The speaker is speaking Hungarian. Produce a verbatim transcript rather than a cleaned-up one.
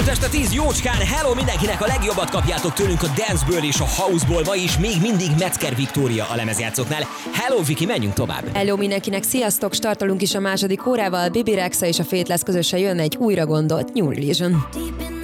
Elmúlt este tíz jócskán, hello mindenkinek, a legjobbat kapjátok tőlünk a danceből és a houseból, ma is még mindig Metzger Viktória a lemezjátszóknál. Hello Viki, menjünk tovább! Hello mindenkinek, sziasztok! Startolunk is a második órával, Bibi Rexa és a Faithless közösen jön egy újra gondolt New Religion.